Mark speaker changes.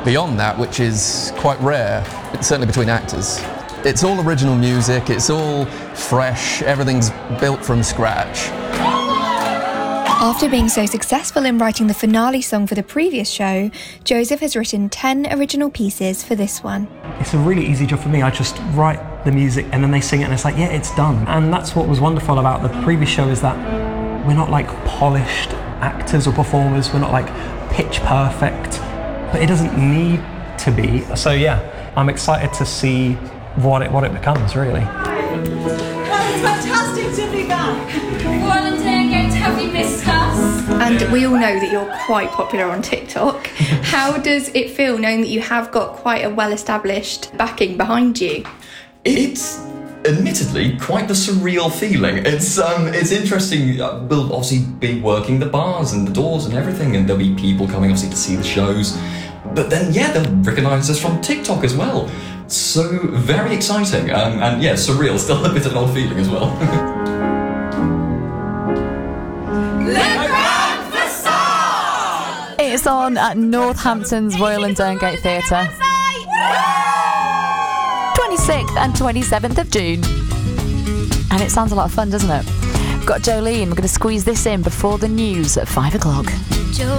Speaker 1: beyond that, which is quite rare, certainly between actors. It's all original music, it's all fresh, everything's built from scratch.
Speaker 2: After being so successful in writing the finale song for the previous show, Joseph has written 10 original pieces for this one.
Speaker 3: It's a really easy job for me. I just write the music and then they sing it and it's like, yeah, it's done. And that's what was wonderful about the previous show, is that we're not like polished actors or performers, we're not like pitch perfect, but it doesn't need to be. So yeah, I'm excited to see what it becomes, really.
Speaker 4: Well, it's fantastic to be back.
Speaker 5: Royal & Dungate, have you missed us?
Speaker 2: And we all know that you're quite popular on TikTok. How does it feel knowing that you have got quite a well-established backing behind you?
Speaker 6: It's admittedly quite the surreal feeling. It's interesting. We'll obviously be working the bars and the doors and everything, and there'll be people coming obviously to see the shows. But then, yeah, they'll recognise us from TikTok as well. So very exciting, and yeah, surreal. Still a bit of an odd feeling as well.
Speaker 7: It's on at Northampton's Royal & Dungate Theatre. 26th and 27th of June. And it sounds a lot of fun, doesn't it? We've got Jolene. We're going to squeeze this in before the news at 5 o'clock.